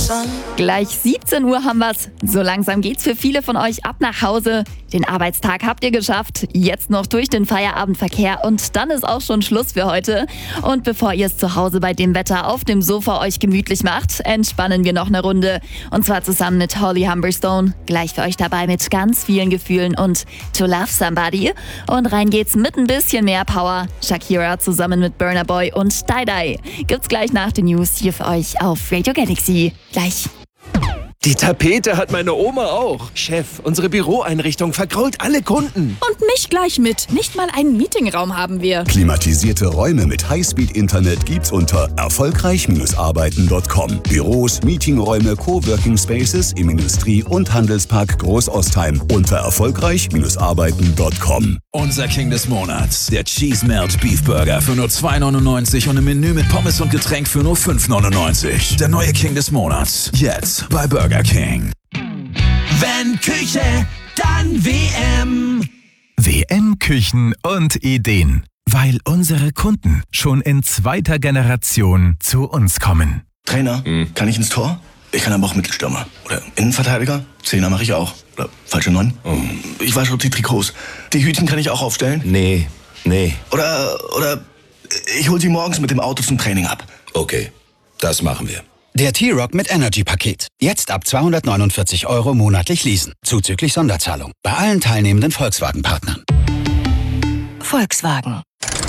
Gleich 17 Uhr haben wir's. So langsam geht's für viele von euch ab nach Hause. Den Arbeitstag habt ihr geschafft. Jetzt noch durch den Feierabendverkehr und dann ist auch schon Schluss für heute. Und bevor ihr es zu Hause bei dem Wetter auf dem Sofa euch gemütlich macht, entspannen wir noch eine Runde. Und zwar zusammen mit Holly Humberstone. Gleich für euch dabei mit ganz vielen Gefühlen und To Love Somebody. Und rein geht's mit ein bisschen mehr Power. Shakira zusammen mit Burna Boy und Die Die. Gibt's gleich nach den News hier für euch auf Radio Galaxy. Gleich. Die Tapete hat meine Oma auch. Chef, unsere Büroeinrichtung vergrault alle Kunden. Und mich gleich mit. Nicht mal einen Meetingraum haben wir. Klimatisierte Räume mit Highspeed-Internet gibt's unter erfolgreich-arbeiten.com. Büros, Meetingräume, Coworking Spaces im Industrie- und Handelspark Großostheim unter erfolgreich-arbeiten.com. Unser King des Monats, der Cheese Melt Beef Burger für nur 2,99 und im Menü mit Pommes und Getränk für nur 5,99. Der neue King des Monats, jetzt bei Burger King. Wenn Küche, dann WM. WM Küchen und Ideen. Weil unsere Kunden schon in 2. Generation zu uns kommen. Trainer, kann ich ins Tor? Ich kann aber auch Mittelstürmer. Oder Innenverteidiger? Zehner mache ich auch. Oder falsche 9? Ich wasche auch die Trikots. Die Hütchen kann ich auch aufstellen? Nee. Oder ich hol sie morgens mit dem Auto zum Training ab. Okay, das machen wir. Der T-Rock mit Energy-Paket. Jetzt ab 249 € monatlich leasen. Zuzüglich Sonderzahlung. Bei allen teilnehmenden Volkswagen-Partnern. Volkswagen.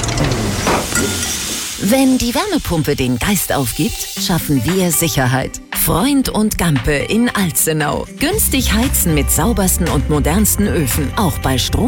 Wenn die Wärmepumpe den Geist aufgibt, schaffen wir Sicherheit. Freund und Gampe in Alzenau. Günstig heizen mit saubersten und modernsten Öfen, auch bei Strom.